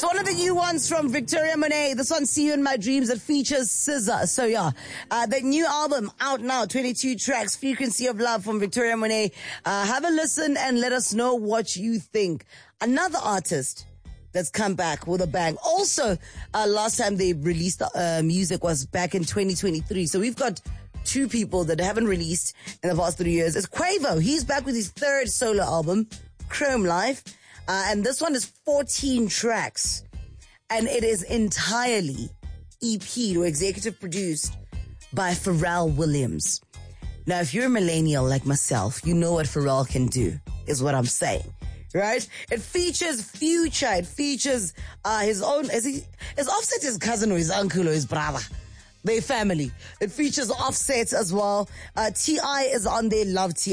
one of the new ones from Victoria Monet. This one, See You in My Dreams. It features SZA. So yeah, the new album out now, 22 tracks, Frequency of Love from Victoria Monet. Have a listen and let us know what you think. Another artist that's come back with a bang. Also, last time they released music was back in 2023. So we've got two people that haven't released in the past 3 years. It's Quavo. He's back with his third solo album, Chrome Life. And this one is 14 tracks. And it is entirely EP'd or executive produced by Pharrell Williams. Now, if you're a millennial like myself, you know what Pharrell can do, is what I'm saying. Right? It features Future. It features his own, is Offset his cousin or his uncle or his brother? They family. It features Offset as well. T.I. is on there, love T.I.